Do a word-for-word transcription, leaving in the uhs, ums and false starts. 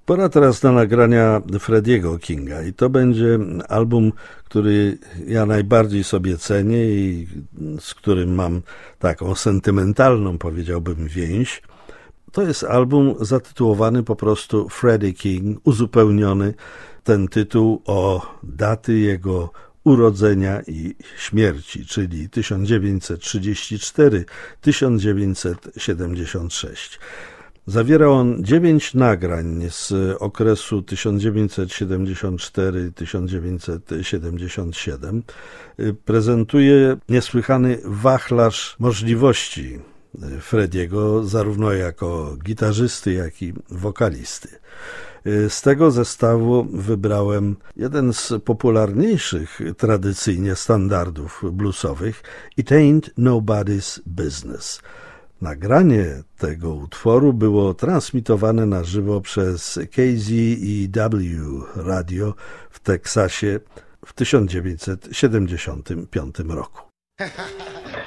Pora teraz na nagrania Freddiego Kinga i to będzie album, który ja najbardziej sobie cenię i z którym mam taką sentymentalną, powiedziałbym, więź. To jest album zatytułowany po prostu Freddie King, uzupełniony ten tytuł o daty jego urodzenia i śmierci, czyli tysiąc dziewięćset trzydziesty czwarty do tysiąc dziewięćset siedemdziesiątego szóstego. Zawierał on dziewięć nagrań z okresu tysiąc dziewięćset siedemdziesiąty czwarty do tysiąc dziewięćset siedemdziesiątego siódmego. Prezentuje niesłychany wachlarz możliwości Freddiego, zarówno jako gitarzysty, jak i wokalisty. Z tego zestawu wybrałem jeden z popularniejszych tradycyjnie standardów bluesowych, It Ain't Nobody's Business. Nagranie tego utworu było transmitowane na żywo przez K Z E W Radio w Teksasie w tysiąc dziewięćset siedemdziesiątym piątym roku.